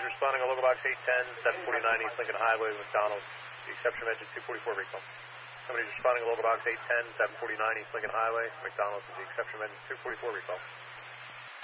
Somebody's responding on local box 810, 749 East Lincoln Highway, McDonald's. The exception engine 244 recall. Somebody's responding on local box 810, 749 East Lincoln Highway, McDonald's. The exception engine 244 recall.